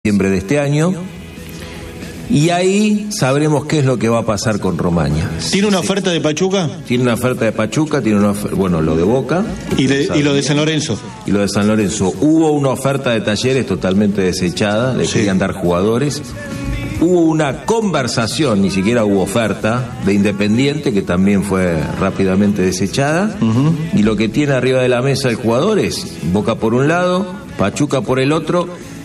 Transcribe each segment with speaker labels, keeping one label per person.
Speaker 1: diciembre de este año. Y ahí sabremos qué es lo que va a pasar con Romaña.
Speaker 2: ¿Tiene una oferta de Pachuca?
Speaker 1: Tiene una oferta de Pachuca, tiene una bueno, lo de Boca.
Speaker 2: ¿Y lo de San Lorenzo?
Speaker 1: Y lo de San Lorenzo. Hubo una oferta de Talleres totalmente desechada, le querían dar jugadores. Hubo una conversación, ni siquiera hubo oferta, de Independiente, que también fue rápidamente desechada. Y lo que tiene arriba de la mesa el jugador es Boca por un lado, Pachuca por el otro.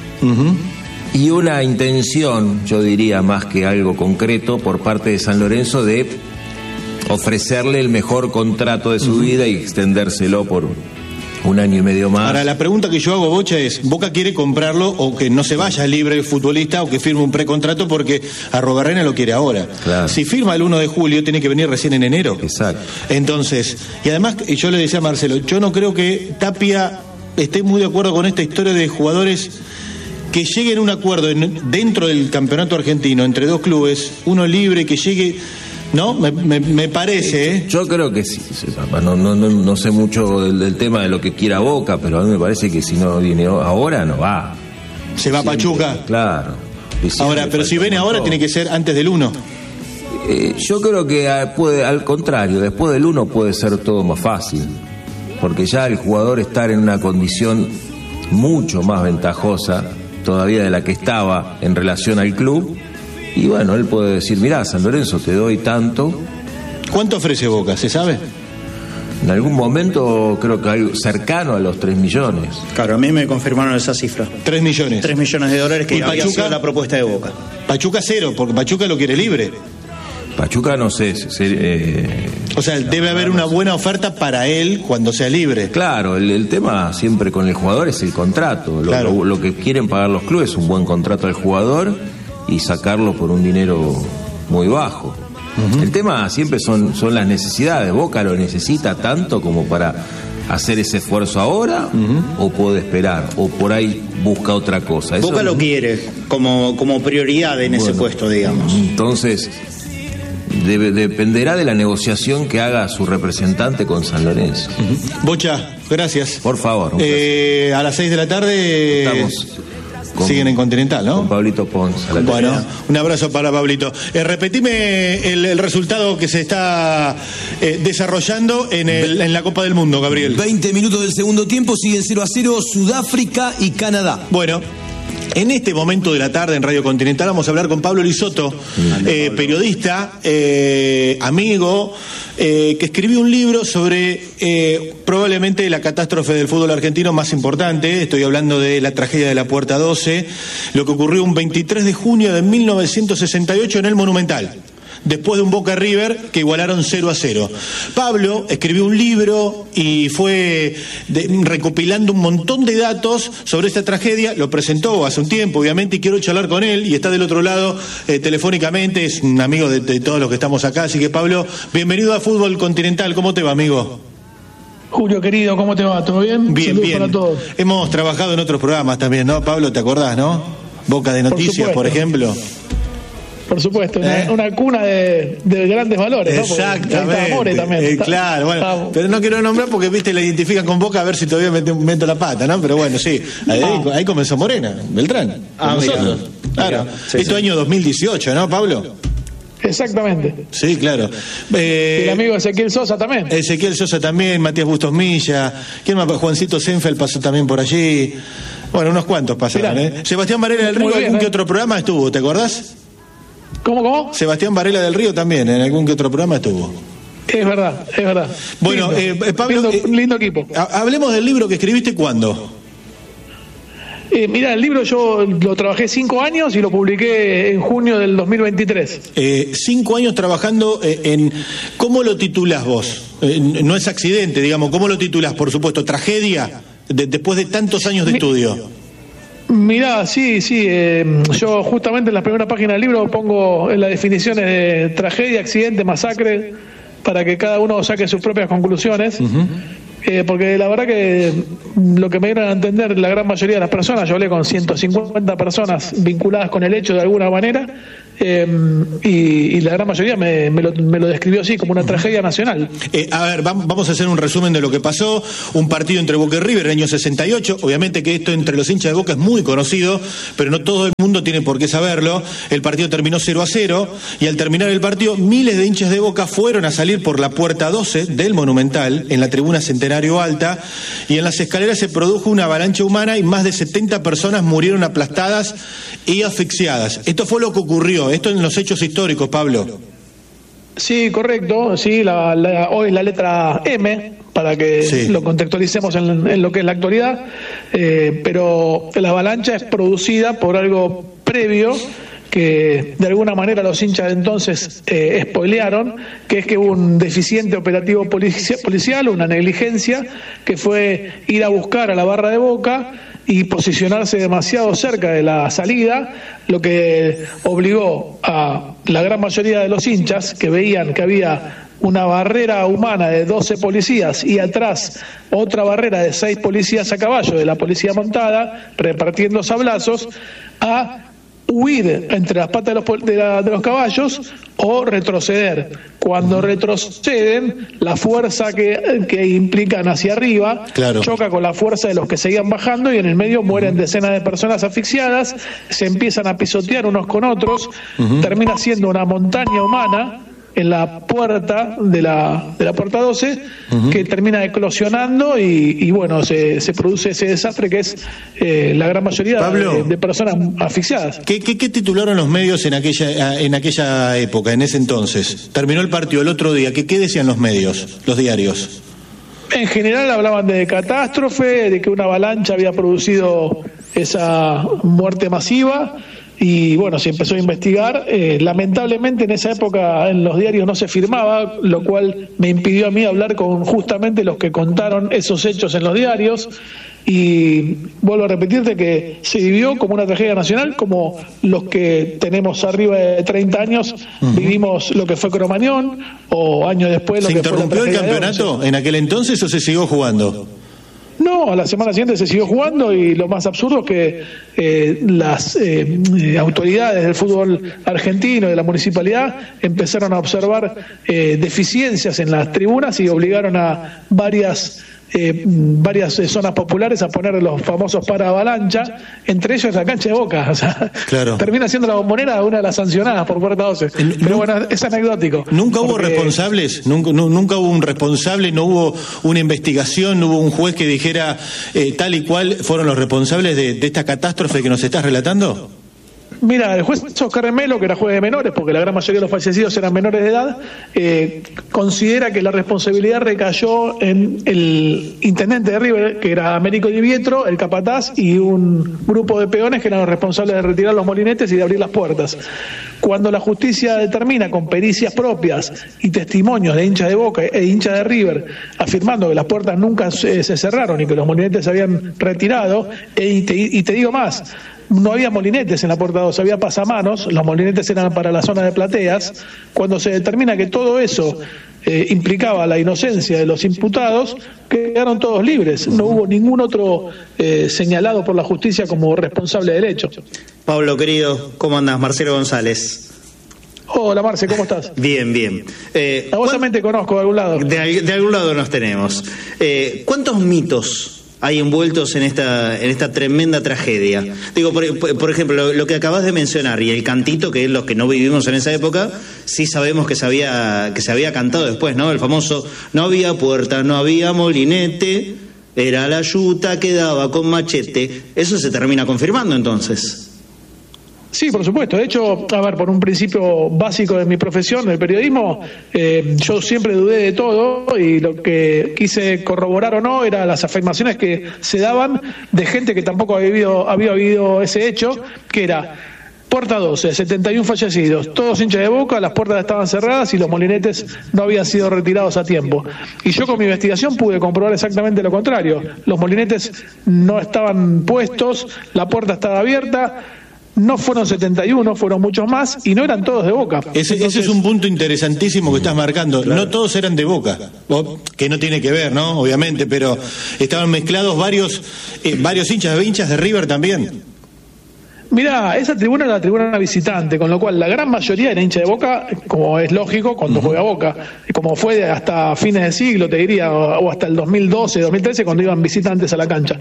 Speaker 1: Y una intención, yo diría más que algo concreto, por parte de San Lorenzo de ofrecerle el mejor contrato de su vida y extendérselo por 1 año y medio más.
Speaker 2: Ahora, la pregunta que yo hago, Bocha, es: ¿Boca quiere comprarlo o que no se vaya libre el futbolista o que firme un precontrato porque Arrobarrena lo quiere ahora?
Speaker 1: Claro.
Speaker 2: Si firma el 1 de julio, tiene que venir recién en enero.
Speaker 1: Exacto.
Speaker 2: Entonces, y además, yo le decía a Marcelo, yo no creo que Tapia esté muy de acuerdo con esta historia de jugadores que lleguen a un acuerdo dentro del campeonato argentino entre dos clubes, uno libre, que llegue, ¿no? Me parece, ¿eh?
Speaker 1: Yo creo que sí. No sé mucho del tema de lo que quiera Boca, pero a mí me parece que si no viene ahora, no va.
Speaker 2: ¿Se va a Pachuca?
Speaker 1: Claro.
Speaker 2: Ahora, pero si viene ahora, tiene que ser antes del 1.
Speaker 1: Yo creo que al contrario, después del 1 puede ser todo más fácil, porque ya el jugador estar en una condición mucho más ventajosa todavía de la que estaba en relación al club, y bueno, él puede decir: mirá, San Lorenzo, te doy tanto.
Speaker 2: ¿Cuánto ofrece Boca? ¿Se sabe?
Speaker 1: En algún momento creo que algo cercano a los 3 millones.
Speaker 3: Claro, a mí me confirmaron esa cifra.
Speaker 2: 3 millones.
Speaker 3: 3 millones de dólares que había sido la propuesta de Boca.
Speaker 2: Pachuca 0, porque Pachuca lo quiere libre.
Speaker 1: Pachuca no sé.
Speaker 2: O sea, debe haber una buena oferta para él cuando sea libre.
Speaker 1: Claro, el tema siempre con el jugador es el contrato. Lo que quieren pagar los clubes es un buen contrato al jugador y sacarlo por un dinero muy bajo. El tema siempre son las necesidades. Boca lo necesita tanto como para hacer ese esfuerzo ahora, o puede esperar, o por ahí busca otra cosa.
Speaker 3: Boca lo quiere como prioridad en ese puesto, digamos.
Speaker 1: Entonces dependerá de la negociación que haga su representante con San Lorenzo.
Speaker 2: Bocha, gracias.
Speaker 1: Por favor.
Speaker 2: A las 6 de la tarde
Speaker 1: estamos.
Speaker 2: Siguen en Continental, ¿no?
Speaker 1: Con Pablito Pons.
Speaker 2: Bueno, un abrazo para Pablito. Repetime el resultado que se está desarrollando en la Copa del Mundo, Gabriel.
Speaker 4: 20 minutos del segundo tiempo, siguen 0-0 Sudáfrica y Canadá.
Speaker 2: Bueno, en este momento de la tarde en Radio Continental vamos a hablar con Pablo Lisoto, periodista, amigo, que escribió un libro sobre probablemente la catástrofe del fútbol argentino más importante. Estoy hablando de la tragedia de la Puerta 12, lo que ocurrió un 23 de junio de 1968 en el Monumental, después de un Boca River que igualaron 0-0. Pablo escribió un libro y fue recopilando un montón de datos sobre esta tragedia. Lo presentó hace un tiempo, obviamente, y quiero charlar con él, y está del otro lado telefónicamente, es un amigo de todos los que estamos acá. Así que, Pablo, bienvenido a Fútbol Continental. ¿Cómo te va, amigo?
Speaker 5: Julio, querido, ¿cómo te va? ¿Todo bien?
Speaker 2: Bien, saludos bien. Para todos. Hemos trabajado en otros programas también, ¿no, Pablo? ¿Te acordás, no? Boca de Noticias, por ejemplo.
Speaker 5: Por supuesto, una cuna de grandes valores, ¿no?
Speaker 2: Exactamente.
Speaker 5: Amores también.
Speaker 2: Claro, bueno, pero no quiero nombrar porque, viste, la identifican con Boca, a ver si todavía meto la pata, ¿no? Pero bueno, sí, ahí comenzó Morena, Beltrán. Nosotros. Claro, sí, esto año 2018, ¿no, Pablo?
Speaker 5: Exactamente.
Speaker 2: Sí, claro.
Speaker 5: El amigo Ezequiel Sosa también.
Speaker 2: Ezequiel Sosa también, Matías Bustos Milla, ¿quién más? Juancito Senfeld pasó también por allí. Bueno, unos cuantos pasaron, Sebastián Varela del Río, algún que otro programa estuvo, ¿te acordás?
Speaker 5: ¿Cómo?
Speaker 2: Sebastián Varela del Río también, en algún que otro programa estuvo.
Speaker 5: Es verdad.
Speaker 2: Bueno, Pablo,
Speaker 5: lindo equipo.
Speaker 2: Hablemos del libro que escribiste, ¿cuándo?
Speaker 5: Mira, el libro yo lo trabajé 5 años y lo publiqué en junio del 2023.
Speaker 2: 5 años trabajando en... ¿Cómo lo titulás vos? No es accidente, digamos. ¿Cómo lo titulás? Por supuesto, tragedia, después de tantos años de estudio.
Speaker 5: Mirá, sí, yo justamente en la primera página del libro pongo en las definiciones de tragedia, accidente, masacre, para que cada uno saque sus propias conclusiones, porque la verdad que lo que me dieron a entender la gran mayoría de las personas, yo hablé con 150 personas vinculadas con el hecho de alguna manera, y la gran mayoría me lo describió así, como una tragedia nacional.
Speaker 2: A ver, vamos a hacer un resumen de lo que pasó. Un partido entre Boca y River, el año 68. Obviamente que esto entre los hinchas de Boca es muy conocido, pero no todo el mundo tiene por qué saberlo. El partido terminó 0-0, y al terminar el partido, miles de hinchas de Boca fueron a salir por la puerta 12 del Monumental, en la tribuna Centenario Alta, y en las escaleras se produjo una avalancha humana y más de 70 personas murieron aplastadas y asfixiadas. Esto fue lo que ocurrió. Esto en los hechos históricos, Pablo.
Speaker 5: Sí, correcto. Sí, hoy la letra M, para que lo contextualicemos en lo que es la actualidad, pero la avalancha es producida por algo previo que de alguna manera los hinchas de entonces spoilearon, que es que hubo un deficiente operativo policial, una negligencia, que fue ir a buscar a la barra de Boca y posicionarse demasiado cerca de la salida, lo que obligó a la gran mayoría de los hinchas, que veían que había una barrera humana de 12 policías y atrás otra barrera de 6 policías a caballo de la policía montada, repartiendo sablazos, a huir entre las patas de los caballos o retroceder. Cuando retroceden, la fuerza que implican hacia arriba choca con la fuerza de los que seguían bajando, y en el medio mueren decenas de personas asfixiadas, se empiezan a pisotear unos con otros, termina siendo una montaña humana en la puerta de la puerta 12, que termina eclosionando y bueno, se produce ese desastre que es la gran mayoría de personas asfixiadas.
Speaker 2: ¿Qué titularon los medios en aquella época, en ese entonces? Terminó el partido el otro día, ¿qué decían los medios, los diarios?
Speaker 5: En general hablaban de catástrofe, de que una avalancha había producido esa muerte masiva. Y bueno, se empezó a investigar. Lamentablemente en esa época en los diarios no se firmaba, lo cual me impidió a mí hablar con justamente los que contaron esos hechos en los diarios. Y vuelvo a repetirte que se vivió como una tragedia nacional, como los que tenemos arriba de 30 años vivimos lo que fue Cromañón, o años después lo que fue la tragedia. ¿Se interrumpió el campeonato
Speaker 2: en aquel entonces o se siguió jugando?
Speaker 5: No, a la semana siguiente se siguió jugando, y lo más absurdo es que las autoridades del fútbol argentino, de la municipalidad, empezaron a observar deficiencias en las tribunas y obligaron a varias zonas populares a poner los famosos para avalancha, entre ellos la cancha de Boca. O sea, termina siendo la Bombonera una de las sancionadas por puerta 12. Pero bueno, es anecdótico.
Speaker 2: ¿Nunca hubo responsables? ¿Nunca hubo un responsable? ¿No hubo una investigación? ¿No hubo un juez que dijera tal y cual fueron los responsables de esta catástrofe que nos estás relatando?
Speaker 5: Mira, el juez Oscar Melo, que era juez de menores, porque la gran mayoría de los fallecidos eran menores de edad, considera que la responsabilidad recayó en el intendente de River, que era Américo Di Pietro, el capataz, y un grupo de peones que eran los responsables de retirar los molinetes y de abrir las puertas. Cuando la justicia determina con pericias propias y testimonios de hinchas de Boca e hinchas de River, afirmando que las puertas nunca se cerraron y que los molinetes se habían retirado, y te digo más, no había molinetes en la puerta 2, había pasamanos, los molinetes eran para la zona de plateas. Cuando se determina que todo eso implicaba la inocencia de los imputados, quedaron todos libres. No hubo ningún otro señalado por la justicia como responsable del hecho.
Speaker 3: Pablo, querido, ¿cómo andás? Marcelo González.
Speaker 5: Hola, Marce, ¿cómo estás?
Speaker 3: Bien, bien.
Speaker 5: A vos también te conozco de algún lado.
Speaker 3: De algún lado nos tenemos. ¿Cuántos mitos hay envueltos en esta tremenda tragedia? Digo, por ejemplo, lo que acabas de mencionar, y el cantito, que es los que no vivimos en esa época, sí sabemos que se había cantado después, ¿no? El famoso: no había puerta, no había molinete, era la yuta que daba con machete. Eso se termina confirmando entonces.
Speaker 5: Sí, por supuesto. De hecho, a ver, por un principio básico de mi profesión, del periodismo, yo siempre dudé de todo, y lo que quise corroborar o no eran las afirmaciones que se daban de gente que tampoco había vivido ese hecho, que era: puerta 12, 71 fallecidos, todos hinchas de Boca, las puertas estaban cerradas y los molinetes no habían sido retirados a tiempo. Y yo con mi investigación pude comprobar exactamente lo contrario. Los molinetes no estaban puestos, la puerta estaba abierta. No fueron 71, fueron muchos más, y no eran todos de Boca.
Speaker 2: Ese es un punto interesantísimo que estás marcando. Claro. No todos eran de Boca, que no tiene que ver, ¿no? Obviamente, pero estaban mezclados varios hinchas de River también.
Speaker 5: Mirá, esa tribuna era la tribuna visitante, con lo cual la gran mayoría era hincha de Boca, como es lógico, cuando juega Boca, como fue hasta fines de siglo, te diría, o hasta el 2012, 2013, cuando iban visitantes a la cancha.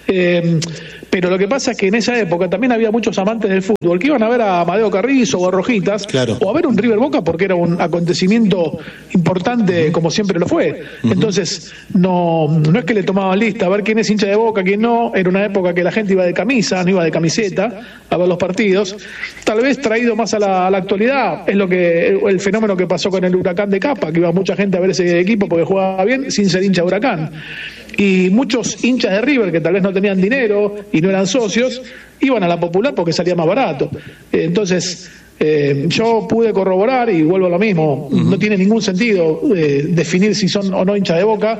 Speaker 5: Pero lo que pasa es que en esa época también había muchos amantes del fútbol que iban a ver a Amadeo Carrizo o a Rojitas,
Speaker 2: claro,
Speaker 5: o a ver un River Boca porque era un acontecimiento importante, como siempre lo fue. Entonces, no es que le tomaban lista a ver quién es hincha de Boca, quién no. Era una época que la gente iba de camisa, no iba de camiseta a ver los partidos. Tal vez traído más a la actualidad, es el fenómeno que pasó con el Huracán de Capa, que iba mucha gente a ver ese equipo porque jugaba bien sin ser hincha de Huracán. Y muchos hinchas de River que tal vez no tenían dinero y no eran socios, iban a la Popular porque salía más barato. Entonces, yo pude corroborar, y vuelvo a lo mismo, no tiene ningún sentido definir si son o no hinchas de Boca,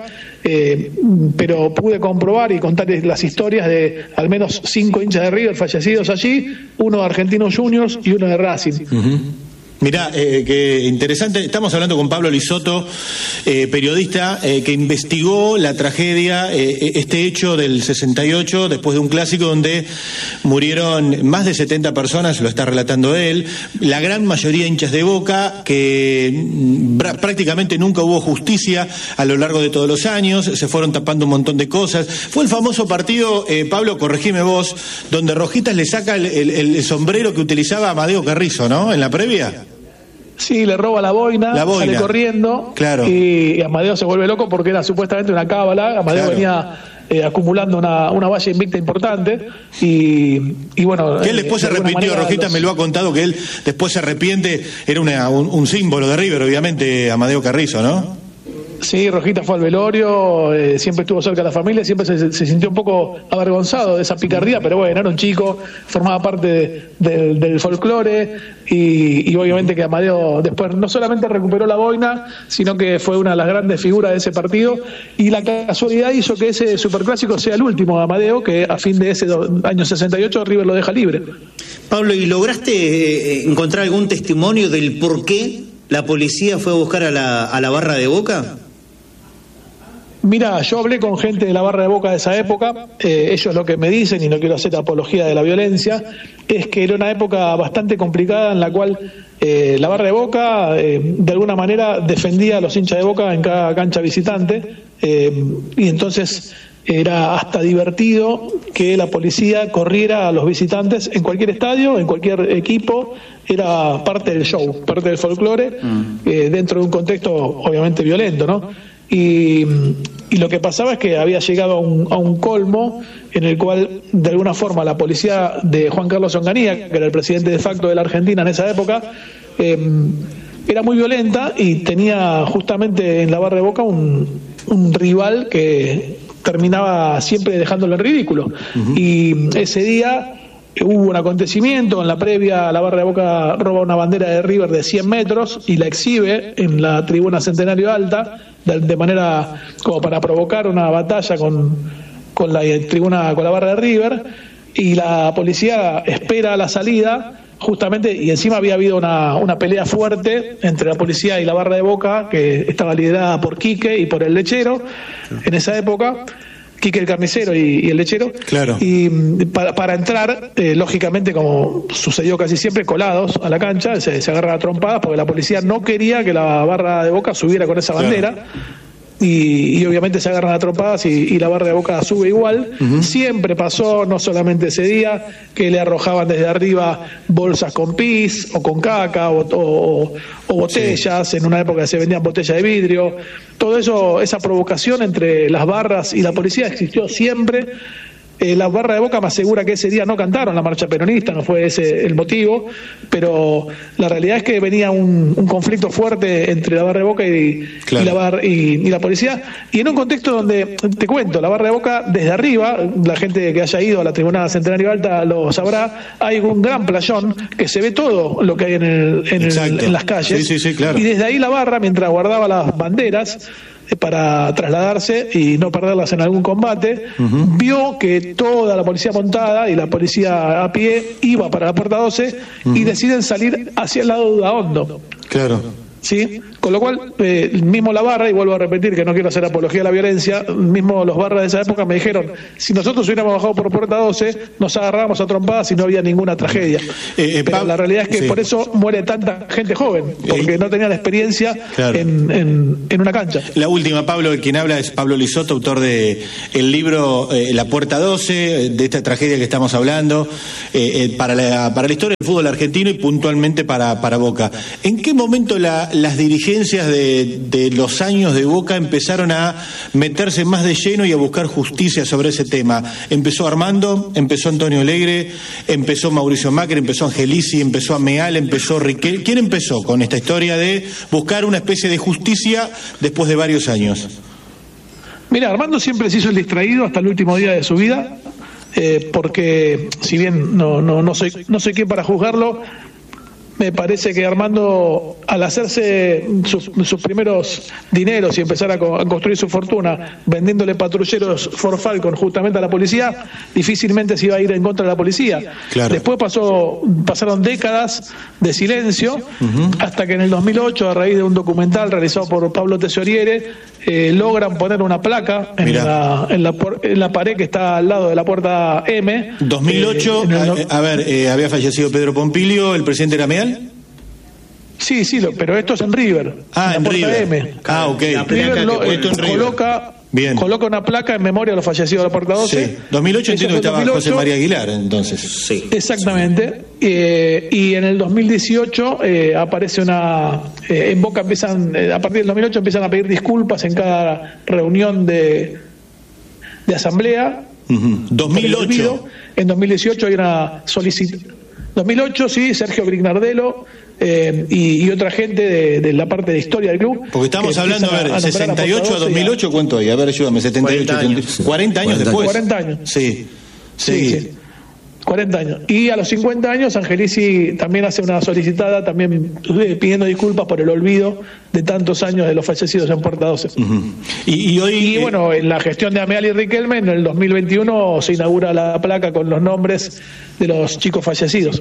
Speaker 5: pero pude comprobar y contarles las historias de al menos 5 hinchas de River fallecidos allí, uno de Argentinos Juniors y uno de Racing.
Speaker 2: Mirá, qué interesante. Estamos hablando con Pablo Lisoto, periodista que investigó la tragedia, este hecho del 68, después de un clásico donde murieron más de 70 personas, lo está relatando él, la gran mayoría hinchas de Boca, que prácticamente nunca hubo justicia a lo largo de todos los años, se fueron tapando un montón de cosas. Fue el famoso partido, Pablo, corregime vos, donde Rojitas le saca el sombrero que utilizaba Amadeo Carrizo, ¿no?, en la previa.
Speaker 5: Sí, le roba la boina, sale corriendo,
Speaker 2: claro,
Speaker 5: y Amadeo se vuelve loco porque era supuestamente una cábala. Amadeo venía acumulando una valla invicta importante y bueno...
Speaker 2: Que él después se arrepintió, Rojitas me lo ha contado, que él después se arrepiente, era un símbolo de River, obviamente, Amadeo Carrizo, ¿no?
Speaker 5: Sí, Rojita fue al velorio, siempre estuvo cerca de la familia, siempre se sintió un poco avergonzado de esa picardía, pero bueno, era un chico, formaba parte del folclore y obviamente que Amadeo después no solamente recuperó la boina, sino que fue una de las grandes figuras de ese partido, y la casualidad hizo que ese superclásico sea el último de Amadeo, que a fin de ese año 68 River lo deja libre.
Speaker 3: Pablo, ¿y lograste encontrar algún testimonio del por qué la policía fue a buscar a la barra de Boca?
Speaker 5: Mira, yo hablé con gente de la barra de Boca de esa época, ellos lo que me dicen, y no quiero hacer apología de la violencia, es que era una época bastante complicada en la cual la barra de Boca de alguna manera defendía a los hinchas de Boca en cada cancha visitante, y entonces era hasta divertido que la policía corriera a los visitantes en cualquier estadio, en cualquier equipo. Era parte del show, parte del folclore, dentro de un contexto obviamente violento, ¿no? Y lo que pasaba es que había llegado a un colmo en el cual de alguna forma la policía de Juan Carlos Onganía, que era el presidente de facto de la Argentina en esa época, era muy violenta y tenía justamente en la barra de Boca un rival que terminaba siempre dejándolo en ridículo. Y ese día hubo un acontecimiento, en la previa la barra de Boca roba una bandera de River de 100 metros y la exhibe en la tribuna Centenario Alta, de manera como para provocar una batalla con la tribuna, con la barra de River, y la policía espera a la salida justamente, y encima había habido una pelea fuerte entre la policía y la barra de Boca, que estaba liderada por Quique y por el Lechero en esa época, Quique el Carnicero y el Lechero.
Speaker 2: Claro.
Speaker 5: Y para entrar, lógicamente, como sucedió casi siempre, colados a la cancha, se agarran a trompadas porque la policía no quería que la barra de Boca subiera con esa bandera. Claro. Y obviamente se agarran a trompadas y la barra de Boca sube igual. Siempre pasó, no solamente ese día, que le arrojaban desde arriba bolsas con pis o con caca o botellas. En una época se vendían botellas de vidrio. Todo eso, esa provocación entre las barras y la policía existió siempre. La barra de Boca me asegura que ese día no cantaron la marcha peronista, no fue ese el motivo, pero la realidad es que venía un conflicto fuerte entre la barra de Boca y la policía, y en un contexto donde, te cuento, la barra de Boca desde arriba, la gente que haya ido a la tribuna Centenario Alta lo sabrá, hay un gran playón que se ve todo lo que hay en las calles,
Speaker 2: sí, claro.
Speaker 5: Y desde ahí la barra, mientras guardaba las banderas para trasladarse y no perderlas en algún combate, vio que toda la policía montada y la policía a pie iba para la puerta 12 y deciden salir hacia el lado de Udaondo.
Speaker 2: Claro.
Speaker 5: ¿sí? Con lo cual, mismo la barra, y vuelvo a repetir que no quiero hacer apología a la violencia, mismo los barras de esa época me dijeron, si nosotros hubiéramos bajado por puerta 12, nos agarrábamos a trompadas y no había ninguna tragedia. Pero la realidad es que por eso muere tanta gente joven, porque no tenía la experiencia en una cancha.
Speaker 2: La última, Pablo, quien habla es Pablo Lisoto, autor de el libro La Puerta 12, de esta tragedia que estamos hablando, para la historia del fútbol argentino y puntualmente para Boca. ¿En qué momento las dirigencias de los años de Boca empezaron a meterse más de lleno y a buscar justicia sobre ese tema? Empezó Armando, empezó Antonio Alegre, empezó Mauricio Macri, empezó Angelici, empezó Ameal, empezó Riquelme. ¿Quién empezó con esta historia de buscar una especie de justicia después de varios años?
Speaker 5: Mira, Armando siempre se hizo el distraído hasta el último día de su vida, porque si bien no soy quien para juzgarlo, me parece que Armando, al hacerse sus primeros dineros y empezar a construir su fortuna vendiéndole patrulleros Ford Falcon justamente a la policía, difícilmente se iba a ir en contra de la policía. Claro. Después pasaron décadas de silencio, hasta que en el 2008, a raíz de un documental realizado por Pablo Tesoriere, logran poner una placa en la pared que está al lado de la puerta M.
Speaker 2: 2008, había fallecido Pedro Pompilio, el presidente era Ameal.
Speaker 5: Sí, pero esto es en River.
Speaker 2: En River.
Speaker 5: M.
Speaker 2: Ok.
Speaker 5: River coloca una placa en memoria de los fallecidos de la puerta 12.
Speaker 2: Sí. 2008 entiendo que estaba 2008, José María Aguilar, entonces.
Speaker 3: Sí.
Speaker 5: Exactamente. Y en el 2018 aparece en Boca empiezan, a partir del 2008 empiezan a pedir disculpas en cada reunión de asamblea.
Speaker 2: 2008.
Speaker 5: En 2018 hay una solicitud. 2008, sí, Sergio Grignardelo y otra gente de la parte de historia del club.
Speaker 2: Porque estamos hablando, 68 a 2008, ¿cuánto hay? A ver, ayúdame, 78, 40 años después.
Speaker 5: 40 años.
Speaker 2: Sí.
Speaker 5: 40 años. Y a los 50 años, Angelici también hace una solicitada, también pidiendo disculpas por el olvido de tantos años de los fallecidos en Puerta 12.
Speaker 2: Y hoy...
Speaker 5: bueno, en la gestión de Ameal y Riquelme, en el 2021 se inaugura la placa con los nombres de los chicos fallecidos.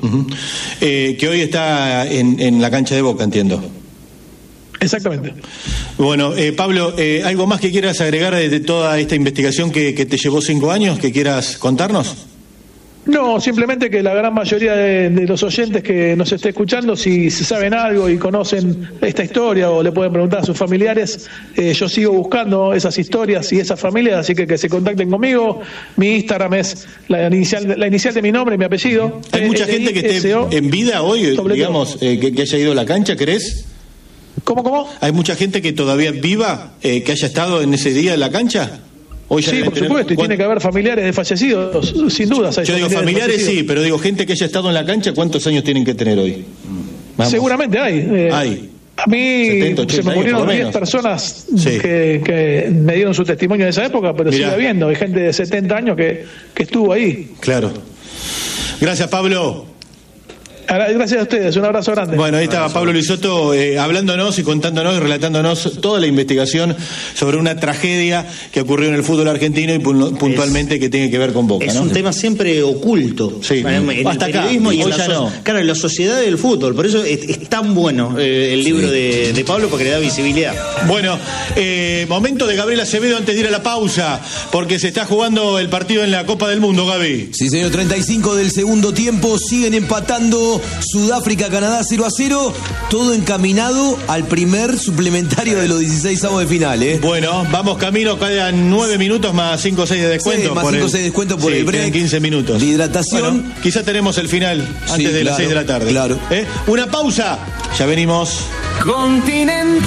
Speaker 2: Que hoy está en la cancha de Boca, entiendo.
Speaker 5: Exactamente.
Speaker 2: Bueno, Pablo, ¿algo más que quieras agregar de toda esta investigación que te llevó 5 años, que quieras contarnos?
Speaker 5: No, simplemente que la gran mayoría de los oyentes que nos esté escuchando, si saben algo y conocen esta historia o le pueden preguntar a sus familiares, yo sigo buscando esas historias y esas familias, así que se contacten conmigo. Mi Instagram es la inicial de mi nombre y mi apellido.
Speaker 2: ¿Hay mucha gente que esté en vida hoy, digamos, que haya ido a la cancha, crees?
Speaker 5: ¿Cómo?
Speaker 2: ¿Hay mucha gente que todavía viva, que haya estado en ese día en la cancha?
Speaker 5: Sí, por supuesto, y tiene que haber familiares de fallecidos, sin dudas.
Speaker 2: Yo digo familiares sí, pero digo gente que haya estado en la cancha, ¿cuántos años tienen que tener hoy? Vamos.
Speaker 5: Seguramente hay. A mí 70, se me murieron 10 personas que me dieron su testimonio de esa época, pero sigue habiendo. Hay gente de 70 años que estuvo ahí.
Speaker 2: Claro. Gracias, Pablo.
Speaker 5: Gracias a ustedes, un abrazo grande.
Speaker 2: Bueno, ahí estaba Pablo Lisoto hablándonos y contándonos y relatándonos toda la investigación sobre una tragedia que ocurrió en el fútbol argentino y puntualmente que tiene que ver con Boca.
Speaker 3: Es un tema siempre oculto.
Speaker 2: Sí.
Speaker 3: En
Speaker 2: hasta
Speaker 3: el periodismo
Speaker 2: acá.
Speaker 3: Y claro, en la sociedad del fútbol. Por eso es tan bueno el libro de Pablo, porque le da visibilidad.
Speaker 2: Bueno, momento de Gabriel Acevedo antes de ir a la pausa, porque se está jugando el partido en la Copa del Mundo, Gaby.
Speaker 4: Sí, señor, 35 del segundo tiempo, siguen empatando Sudáfrica, Canadá 0-0, todo encaminado al primer suplementario de los 16avos de final,
Speaker 2: Bueno, vamos camino, quedan 9 minutos más 5 o 6 de descuento.
Speaker 4: Sí, más 5 o 6 de descuento por el break.
Speaker 2: 15 minutos.
Speaker 4: De hidratación.
Speaker 2: Bueno, quizá tenemos el final antes de las 6 de la tarde.
Speaker 4: Claro.
Speaker 2: Una pausa, ya venimos.
Speaker 6: Continental.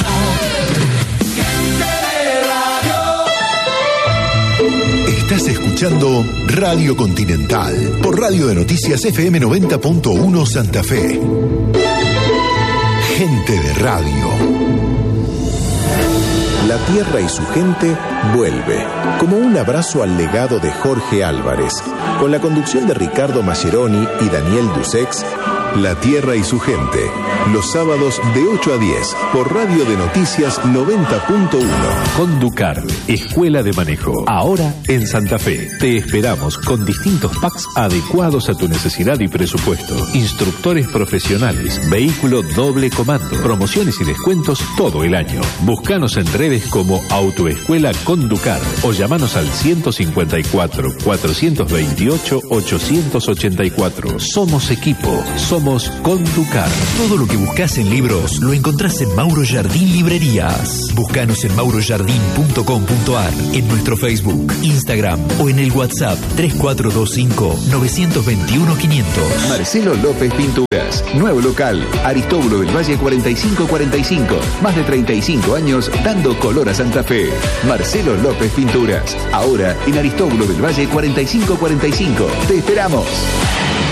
Speaker 7: Estás escuchando Radio Continental por Radio de Noticias FM 90.1 Santa Fe. Gente de radio.
Speaker 8: La tierra y su gente vuelve, como un abrazo al legado de Jorge Álvarez, con la conducción de Ricardo Mascheroni y Daniel Dusex. La Tierra y su gente. Los sábados de 8 a 10 por Radio de Noticias 90.1.
Speaker 6: Conducar, Escuela de Manejo. Ahora en Santa Fe. Te esperamos con distintos packs adecuados a tu necesidad y presupuesto. Instructores profesionales, vehículo doble comando, promociones y descuentos todo el año. Búscanos en redes como Autoescuela Conducar o llamanos al 154 428 884. Somos equipo, somos Conducar.
Speaker 9: Todo lo que buscas en libros lo encontrás en Mauro Jardín Librerías. Búscanos en maurojardín.com.ar, en nuestro Facebook, Instagram o en el WhatsApp 3425-921-500.
Speaker 10: Marcelo López Pinturas. Nuevo local. Aristóbulo del Valle 4545. Más de 35 años dando color a Santa Fe. Marcelo López Pinturas. Ahora en Aristóbulo del Valle 4545. Te esperamos.